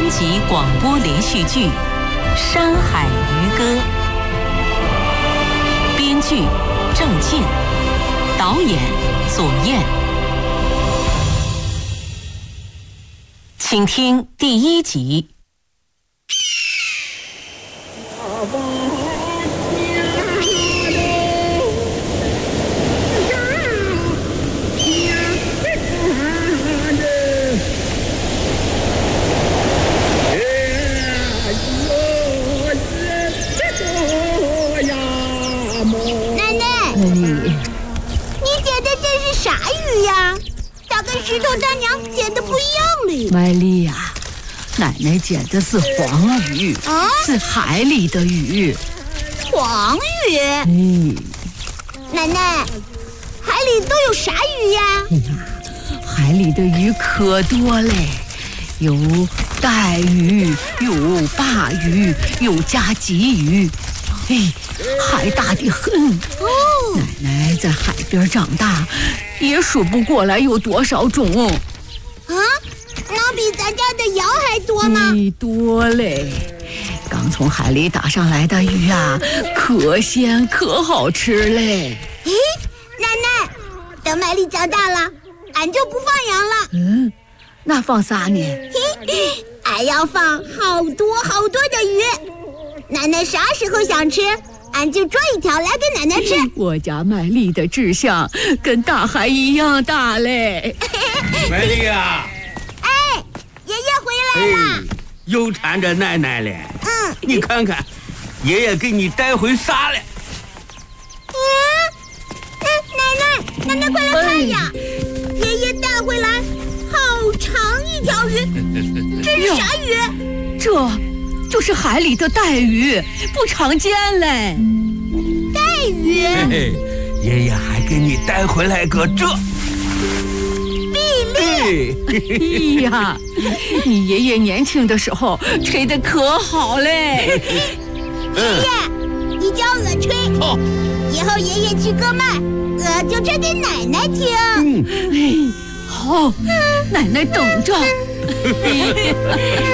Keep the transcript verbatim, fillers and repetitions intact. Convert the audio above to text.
三集广播连续剧《山海渔歌》，编剧郑健，导演左燕。请听第一集。 石头大娘捡的不一样哩， 麦丽呀、啊，奶奶捡的是黄鱼，啊、是海里的鱼。 黄鱼？ 嗯， 奶奶，海里都有啥鱼呀？ 哎呀，海里的鱼可多嘞，有带鱼，有鲅鱼，有夹鲫鱼，哎，海大的很。 哦， 奶奶在海边长大。也数不过来有多少种啊！能比咱家的瑶还多吗？ 嗯，多嘞！刚从海里打上来的鱼啊，可鲜可好吃嘞！ 咦，奶奶，等麦丽长大了，俺就不放羊了。 嗯，那放啥呢？ 嘿，俺要放好多好多的鱼。奶奶啥时候想吃？俺就捉一条来给奶奶吃。 我家麦丽的志向跟大海一样大嘞。 麦丽啊！ 哎，爷爷回来了， 哎、又缠着奶奶了。 嗯， 你看看，爷爷给你带回啥了？ 嗯，奶奶，奶奶快来看呀！哎、爷爷带回来好长一条鱼，这是啥鱼？ 这。就是海里的带鱼，不常见嘞。 带鱼？ 嘿嘿，爷爷还给你带回来个这碧丽。哎呀，你爷爷年轻的时候吹得可好嘞。 爷爷，你教我吹， 好， 以后爷爷去割麦，我就吹给奶奶听。 嗯，哎，好，奶奶等着。